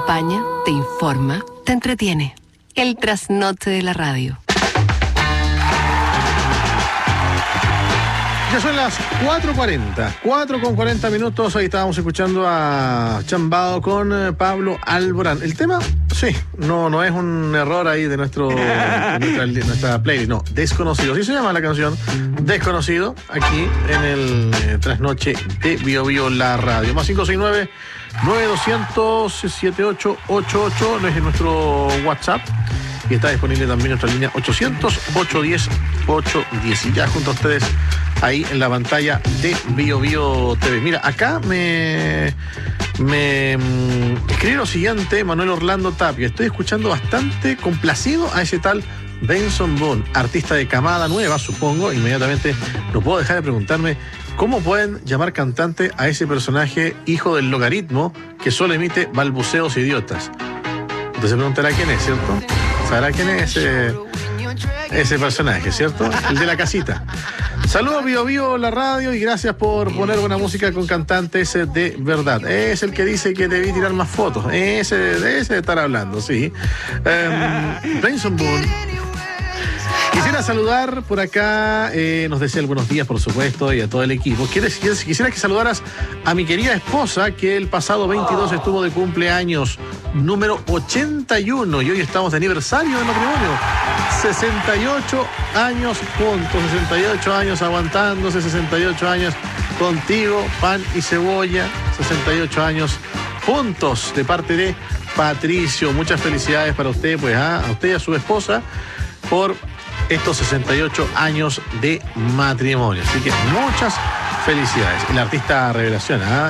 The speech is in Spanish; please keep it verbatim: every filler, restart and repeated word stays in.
acompaña, te informa, te entretiene. El trasnoche de la radio. Ya son las cuatro cuarenta, cuatro con cuarenta minutos. Ahí estábamos escuchando a Chambao con eh, Pablo Alborán. El tema, sí, no, no es un error ahí de nuestro de nuestra, de nuestra playlist, no, Desconocido. Sí se llama la canción Desconocido, aquí en el eh, trasnoche de Bio Bio La Radio. Más cinco seis nueve, nueve dos cero cero, siete ocho ocho ocho, es nuestro WhatsApp. Y está disponible también nuestra línea ochocientos, ochocientos diez, ochocientos diez. Y ya junto a ustedes ahí en la pantalla de Bio Bio T V. Mira, acá me, me mm, escribe lo siguiente, Manuel Orlando Tapia. Estoy escuchando bastante complacido a ese tal Benson Boone, artista de camada nueva, supongo. Inmediatamente no puedo dejar de preguntarme cómo pueden llamar cantante a ese personaje hijo del logaritmo que solo emite balbuceos idiotas. Entonces preguntará quién es, ¿cierto? ¿Sabrá quién es ese, ese personaje, cierto? El de la casita. Saludos Bio Bio La Radio y gracias por poner buena música con cantantes de verdad. Es el que dice que debí tirar más fotos. Ese, de ese de estar hablando, sí. Um, Benson Boone. Quisiera saludar por acá, eh, nos desea buenos días, por supuesto, y a todo el equipo. ¿Quieres, quieres, quisiera que saludaras a mi querida esposa, que el pasado veintidós estuvo de cumpleaños, número ochenta y uno, y hoy estamos de aniversario de matrimonio. sesenta y ocho años juntos, sesenta y ocho años aguantándose, sesenta y ocho años contigo, pan y cebolla, sesenta y ocho años juntos, de parte de Patricio. Muchas felicidades para usted, pues ¿ah? a usted y a su esposa, por estos sesenta y ocho años de matrimonio. Así que muchas felicidades. El artista revelación, ¿ah?